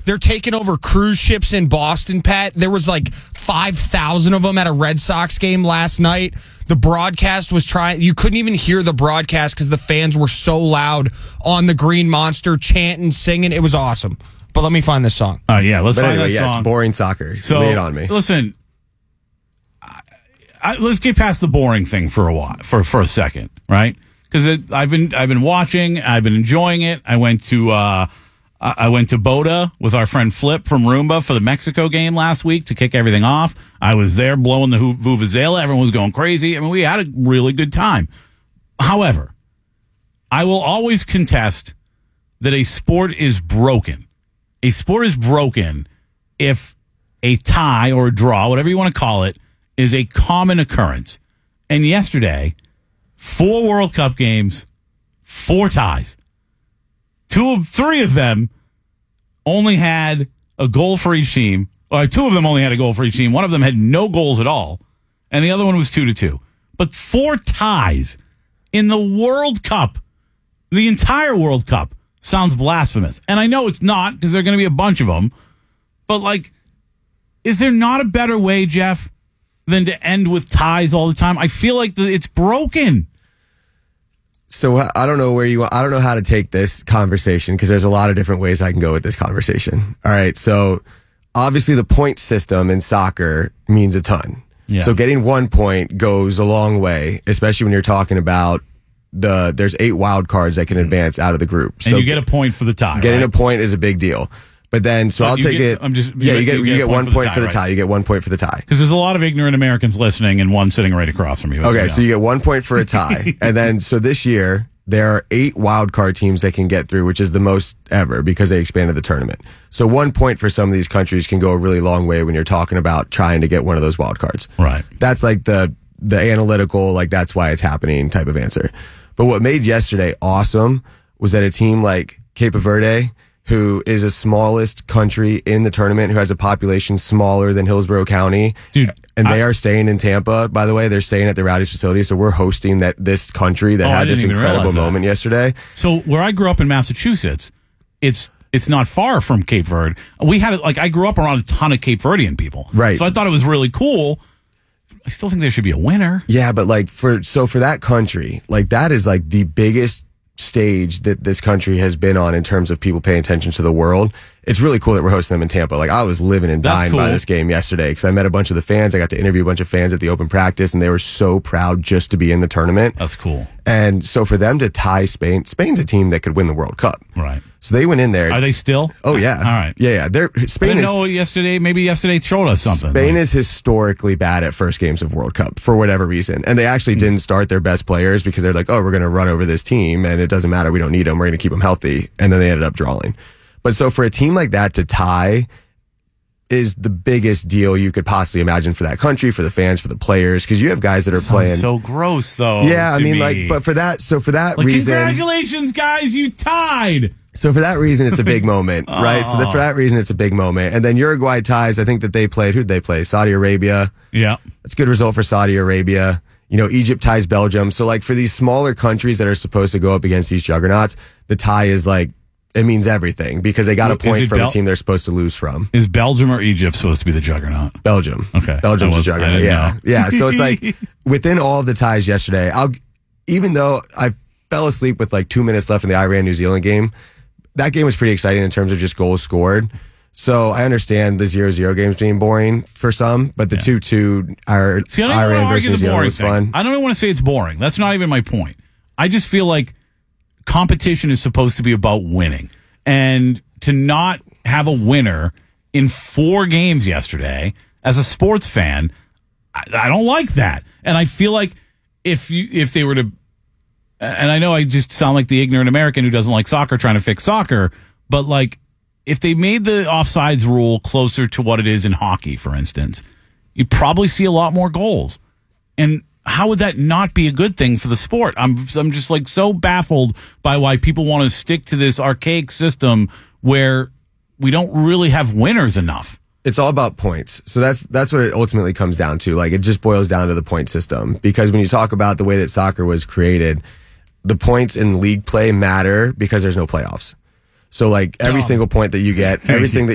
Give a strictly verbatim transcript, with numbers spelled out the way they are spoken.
They're taking over cruise ships in Boston, Pat. There was like five thousand of them at a Red Sox game last night. The broadcast was trying. You couldn't even hear the broadcast because the fans were so loud on the Green Monster, chanting, singing. It was awesome. But let me find this song. Oh, uh, yeah. Let's but find anyway, that yes, song. Boring soccer. So, lay it on me. Listen, I, I, let's get past the boring thing for a while, for, for a second, right? Because I've been I've been watching, I've been enjoying it. I went to uh, I went to Boda with our friend Flip from Roomba for the Mexico game last week to kick everything off. I was there blowing the vuvuzela. Everyone was going crazy. I mean, we had a really good time. However, I will always contest that a sport is broken. A sport is broken if a tie or a draw, whatever you want to call it, is a common occurrence. And yesterday, four World Cup games, four ties. Two of three of them only had a goal for each team. Or two of them only had a goal for each team. One of them had no goals at all, and the other one was two to two. But four ties in the World Cup, the entire World Cup, sounds blasphemous. And I know it's not, because there are going to be a bunch of them. But, like, is there not a better way, Jeff, than to end with ties all the time? I feel like the, it's broken. So I don't know where you. I don't know how to take this conversation because there's a lot of different ways I can go with this conversation. All right, so obviously the point system in soccer means a ton. Yeah. So getting one point goes a long way, especially when you're talking about the. There's eight wild cards that can advance out of the group. So and you get a point for the tie. Getting right? a point is a big deal. But then, so but I'll take get, it. I'm just, yeah, you get, you get, you get one point for the tie. For the tie. Right? You get one point for the tie. Because there's a lot of ignorant Americans listening and one sitting right across from you. Okay, so you get one point for a tie. And then, so this year, there are eight wild card teams that can get through, which is the most ever because they expanded the tournament. So one point for some of these countries can go a really long way when you're talking about trying to get one of those wild cards. Right. That's like the the analytical, like that's why it's happening type of answer. But what made yesterday awesome was that a team like Cape Verde, who is the smallest country in the tournament, who has a population smaller than Hillsborough County. Dude, and they I, are staying in Tampa, by the way. They're staying at the Rowdies facility, so we're hosting that this country that oh, had this incredible moment that. yesterday. So where I grew up in Massachusetts, it's it's not far from Cape Verde. We had, like, I grew up around a ton of Cape Verdean people. Right. So I thought it was really cool. I still think there should be a winner. Yeah, but like for so for that country, like that is like the biggest stage that this country has been on in terms of people paying attention to the world. It's really cool that we're hosting them in Tampa. Like I was living and dying cool. by this game yesterday because I met a bunch of the fans. I got to interview a bunch of fans at the open practice, and they were so proud just to be in the tournament. That's cool. And so for them to tie Spain, Spain's a team that could win the World Cup. Right. So they went in there. Are they still? Oh yeah. All right. Yeah, yeah. They're Spain I didn't is know yesterday. Maybe yesterday showed us something. Spain like, is historically bad at first games of World Cup for whatever reason, and they actually didn't start their best players because they're like, oh, we're going to run over this team, and it doesn't matter. We don't need them. We're going to keep them healthy, and then they ended up drawing. But so for a team like that to tie is the biggest deal you could possibly imagine for that country, for the fans, for the players, because you have guys that are sounds playing. So gross, though. Yeah, I mean, me. like, but for that, so for that like, reason, congratulations, guys, you tied. So for that reason, it's a big moment, right? So that for that reason, it's a big moment. And then Uruguay ties. I think that they played. Who'd they play? Saudi Arabia. Yeah, that's a good result for Saudi Arabia. You know, Egypt ties Belgium. So like for these smaller countries that are supposed to go up against these juggernauts, the tie is like, it means everything because they got a point from Bel- a team they're supposed to lose from. Is Belgium or Egypt supposed to be the juggernaut? Belgium. Okay. Belgium's the juggernaut. Yeah. Know. Yeah. So it's like within all of the ties yesterday, I'll, even though I fell asleep with like two minutes left in the Iran-New Zealand game, that game was pretty exciting in terms of just goals scored. So I understand the zero zero games being boring for some, but the two two are See, I don't Iran versus New Zealand was thing. fun. I don't even want to say it's boring. That's not even my point. I just feel like competition is supposed to be about winning. And to not have a winner in four games yesterday, as a sports fan, I, I don't like that. And I feel like if you if they were to, and I know I just sound like the ignorant American who doesn't like soccer trying to fix soccer, but like if they made the offsides rule closer to what it is in hockey, for instance, you'd probably see a lot more goals. And how would that not be a good thing for the sport? I'm I'm just like so baffled by why people want to stick to this archaic system where we don't really have winners enough. It's all about points. So that's that's what it ultimately comes down to. Like it just boils down to the point system. Because when you talk about the way that soccer was created, the points in league play matter because there's no playoffs. So like every Dumb. single point that you get, every single